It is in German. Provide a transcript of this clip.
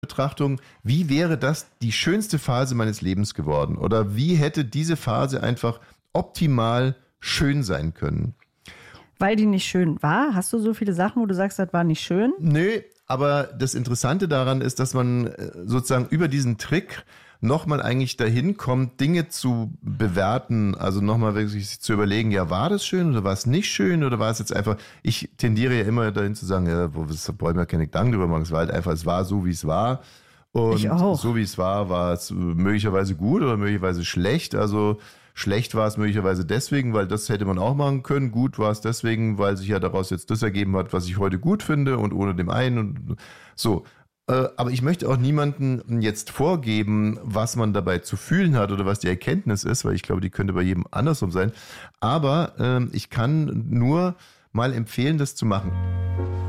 Betrachtung, wie wäre das die schönste Phase meines Lebens geworden? Oder wie hätte diese Phase einfach optimal schön sein können? Weil die nicht schön war? Hast du so viele Sachen, wo du sagst, das war nicht schön? Nö, aber das Interessante daran ist, dass man sozusagen über diesen Trick nochmal eigentlich dahin kommt, Dinge zu bewerten, also nochmal wirklich zu überlegen, ja, war das schön oder war es nicht schön oder war es jetzt einfach, ich tendiere ja immer dahin zu sagen, ja, wollen wir keine Gedanken drüber machen, es war halt einfach, es war so, wie es war und Ich auch. so, wie es war es möglicherweise gut oder möglicherweise schlecht, also schlecht war es möglicherweise deswegen, weil das hätte man auch machen können, gut war es deswegen, weil sich ja daraus jetzt das ergeben hat, was ich heute gut finde und ohne dem einen und so. Aber ich möchte auch niemandem jetzt vorgeben, was man dabei zu fühlen hat oder was die Erkenntnis ist, weil ich glaube, die könnte bei jedem andersrum sein. Aber ich kann nur mal empfehlen, das zu machen.